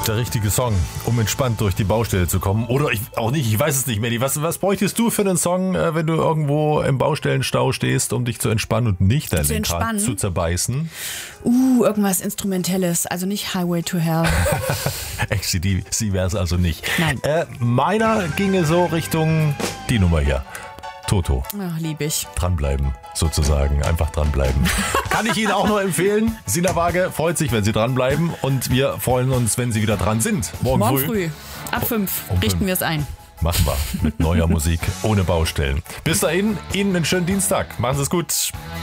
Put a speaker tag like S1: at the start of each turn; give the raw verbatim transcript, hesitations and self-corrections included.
S1: der richtige Song, um entspannt durch die Baustelle zu kommen. Oder ich, auch nicht, ich weiß es nicht, Melli. Was, was bräuchtest du für einen Song, äh, wenn du irgendwo im Baustellenstau stehst, um dich zu entspannen und nicht dein Lenkrad zu zerbeißen?
S2: Uh, irgendwas Instrumentelles, also nicht Highway to Hell.
S1: A C D C wäre es also nicht.
S2: Nein.
S1: Äh, meiner ginge so Richtung die Nummer hier. Toto.
S2: Ach, lieb ich.
S1: Dranbleiben, sozusagen. Einfach dranbleiben. Kann ich Ihnen auch nur empfehlen. Sina Waage freut sich, wenn Sie dranbleiben. Und wir freuen uns, wenn Sie wieder dran sind. Morgen,
S2: Morgen
S1: früh.
S2: früh. Ab fünf
S1: Um
S2: richten
S1: fünf.
S2: wir es ein.
S1: Machen wir. Mit neuer Musik, ohne Baustellen. Bis dahin, Ihnen einen schönen Dienstag. Machen Sie es gut.